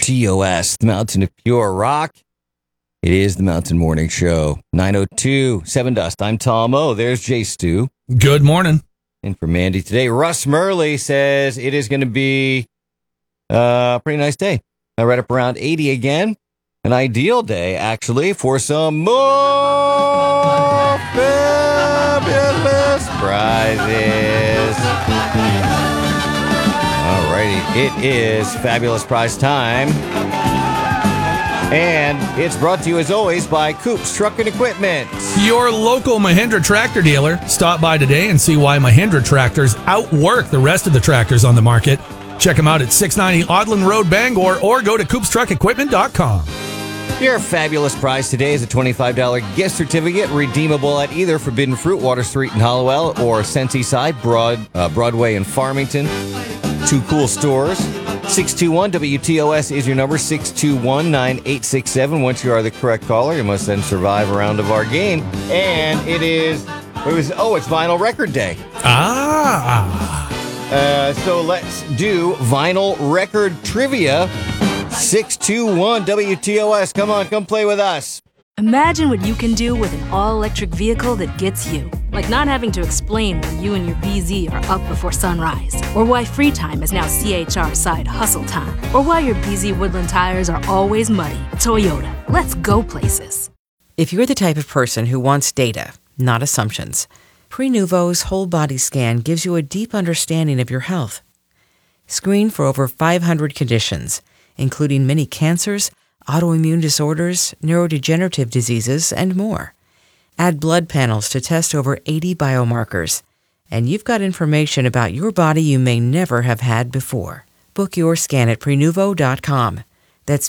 WTOS, the Mountain of Pure Rock. It is the Mountain Morning Show. 9:02, 7 Dust. I'm Tom O. There's Jay Stu. Good morning. And for Mandy today, Russ Murley says it is going to be a pretty nice day. Right up around 80 again. An ideal day, actually, for some more fabulous prizes. Alrighty, it is fabulous prize time. And it's brought to you, as always, by Coops Truck and Equipment. Your local Mahindra tractor dealer. Stop by today and see why Mahindra tractors outwork the rest of the tractors on the market. Check them out at 690 Audland Road, Bangor, or go to coopstruckequipment.com. Your fabulous prize today is a $25 gift certificate redeemable at either Forbidden Fruit, Water Street in Hollowell, or Sensi Side, Broadway in Farmington. Two cool stores. 621-WTOS is your number, 621-9867. Once you are the correct caller, you must then survive a round of our game. And it's Vinyl Record Day. So let's do Vinyl Record Trivia. 621-WTOS. Come play with us. Imagine what you can do with an all-electric vehicle that gets you. Like not having to explain why you and your BZ are up before sunrise. Or why free time is now CHR side hustle time. Or why your BZ Woodland tires are always muddy. Toyota, let's go places. If you're the type of person who wants data, not assumptions, Prenuvo's whole body scan gives you a deep understanding of your health. Screen for over 500 conditions, including many cancers, autoimmune disorders, neurodegenerative diseases, and more. Add blood panels to test over 80 biomarkers, and you've got information about your body you may never have had before. Book your scan at Prenuvo.com. That's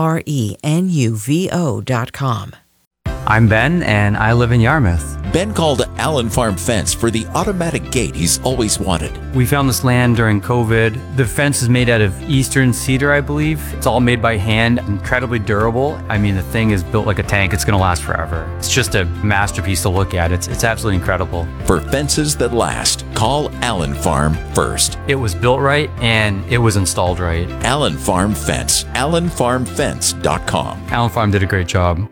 Prenuvo.com. I'm Ben, and I live in Yarmouth. Ben called Allen Farm Fence for the automatic gate he's always wanted. We found this land during COVID. The fence is made out of eastern cedar, I believe. It's all made by hand, incredibly durable. I mean, the thing is built like a tank. It's going to last forever. It's just a masterpiece to look at. It's absolutely incredible. For fences that last, call Allen Farm first. It was built right, and it was installed right. Allen Farm Fence. AllenFarmFence.com. Allen Farm did a great job.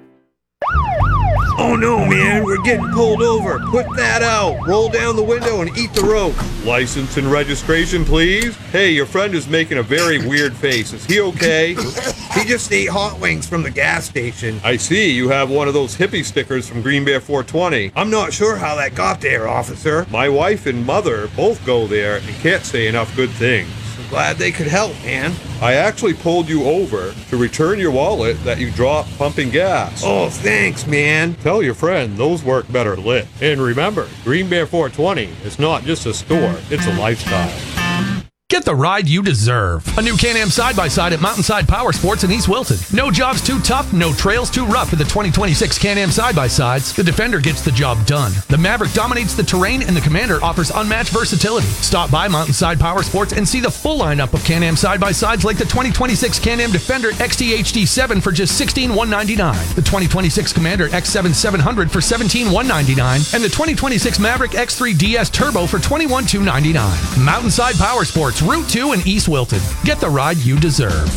Oh no, man, we're getting pulled over. Put that out. Roll down the window and eat the rope. License and registration, please. Hey, your friend is making a very weird face. Is he okay? He just ate hot wings from the gas station. I see. You have one of those hippie stickers from Green Bear 420. I'm not sure how that got there, officer. My wife and mother both go there and can't say enough good things. Glad they could help, man. I actually pulled you over to return your wallet that you dropped pumping gas. Oh, thanks, man. Tell your friend those work better lit. And remember, Green Bear 420 is not just a store, it's a lifestyle. Get the ride you deserve. A new Can-Am side-by-side at Mountainside Power Sports in East Wilton. No jobs too tough, no trails too rough with the 2026 Can-Am side-by-sides. The Defender gets the job done. The Maverick dominates the terrain, and the Commander offers unmatched versatility. Stop by Mountainside Power Sports and see the full lineup of Can-Am side-by-sides like the 2026 Can-Am Defender XT HD7 for just $16,199, the 2026 Commander X7 700 for $17,199, and the 2026 Maverick X3 DS Turbo for $21,299. Mountainside Power Sports, Route 2 in East Wilton. Get the ride you deserve.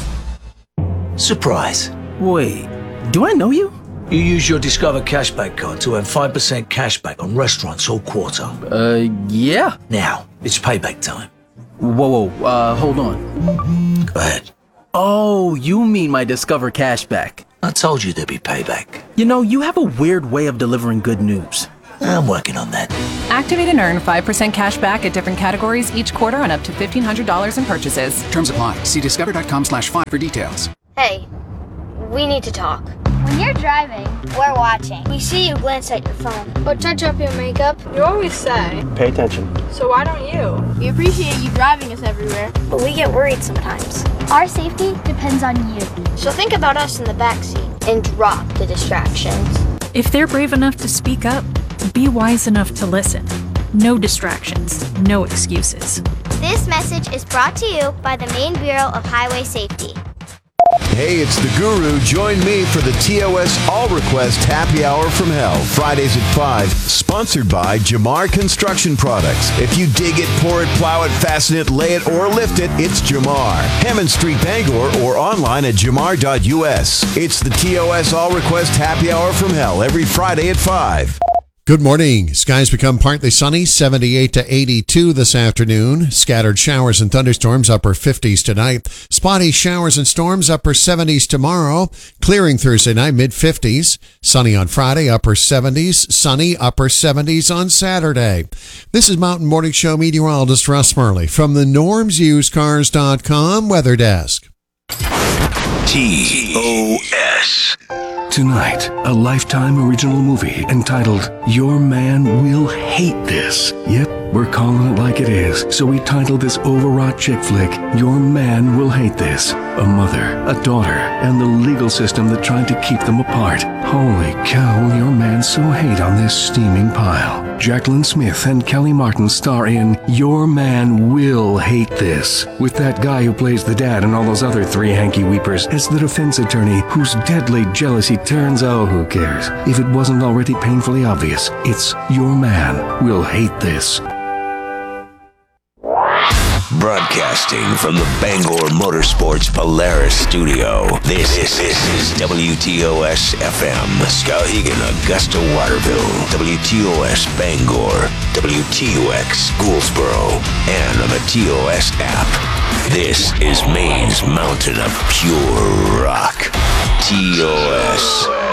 Surprise. Wait, do I know you? You use your Discover Cashback card to earn 5% cashback on restaurants all quarter. Yeah. Now, it's payback time. Whoa, hold on. Go ahead. Oh, you mean my Discover Cashback. I told you there'd be payback. You know, you have a weird way of delivering good news. I'm working on that. Activate and earn 5% cash back at different categories each quarter on up to $1,500 in purchases. Terms apply. See discover.com/5 for details. Hey, we need to talk. When you're driving, we're watching. we see you glance at your phone or touch up your makeup. You always say, pay attention. So why don't you? We appreciate you driving us everywhere, but we get worried sometimes. Our safety depends on you. So think about us in the backseat and drop the distractions. If they're brave enough to speak up, be wise enough to listen. No distractions, no excuses. This message is brought to you by the Maine Bureau of Highway Safety. Hey, it's the Guru. Join me for the TOS All Request Happy Hour from Hell, Fridays at 5, sponsored by Jamar Construction Products. If you dig it, pour it, plow it, fasten it, lay it, or lift it, it's Jamar. Hammond Street, Bangor, or online at jamar.us. It's the TOS All Request Happy Hour from Hell every Friday at 5. Good morning. Skies become partly sunny, 78 to 82 this afternoon. Scattered showers and thunderstorms, upper 50s tonight. Spotty showers and storms, upper 70s tomorrow. Clearing Thursday night, mid-50s. Sunny on Friday, upper 70s. Sunny, upper 70s on Saturday. This is Mountain Morning Show meteorologist Russ Murley from the NormsUsedCars.com Weather Desk. TOS. Tonight, a Lifetime original movie entitled Your Man Will Hate This. Yep, we're calling it like it is. So we titled this overwrought chick flick, Your Man Will Hate This. A mother, a daughter, and the legal system that tried to keep them apart. Holy cow, will your man so hate on this steaming pile. Jacqueline Smith and Kelly Martin star in Your Man Will Hate This, with that guy who plays the dad and all those other three hanky weepers as the defense attorney whose deadly jealousy turns out, who cares? If it wasn't already painfully obvious, it's Your Man Will Hate This. Broadcasting from the Bangor Motorsports Polaris studio, this is WTOS FM, Skowhegan, Augusta, Waterville, WTOS Bangor, WTUX Gouldsboro, and on the TOS app. This is Maine's mountain of pure rock. TOS.